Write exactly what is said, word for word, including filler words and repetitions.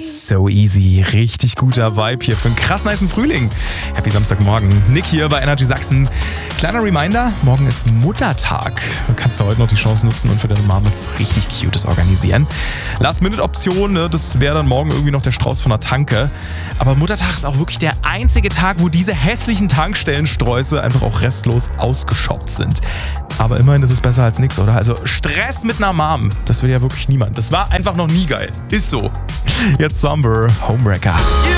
So easy, richtig guter Vibe hier für einen krass nicen Frühling. Happy Samstagmorgen. Nick hier bei Energy Sachsen. Kleiner Reminder, morgen ist Muttertag. Du kannst ja heute noch die Chance nutzen und für deine Mom was richtig Cutes organisieren. Last-Minute-Option, ne, das wäre dann morgen irgendwie noch der Strauß von der Tanke. Aber Muttertag ist auch wirklich der einzige Tag, wo diese hässlichen Tankstellensträuße einfach auch restlos ausgeshoppt sind. Aber immerhin ist es besser als nichts, oder? Also Stress mit einer Mom, das will ja wirklich niemand. Das war einfach noch nie geil. Ist so. Jetzt Somber, Homewrecker.